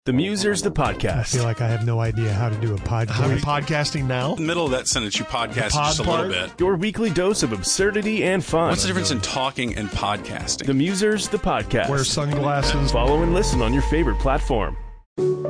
The Musers, the I podcast. feel like I have no idea how to do a podcast. Are we podcasting now? In the middle of that sentence, you podcast pod just a part? little bit. Your weekly dose of absurdity and fun. What's the difference in talking and podcasting? The Musers, the podcast. Wear sunglasses. Follow and listen on your favorite platform.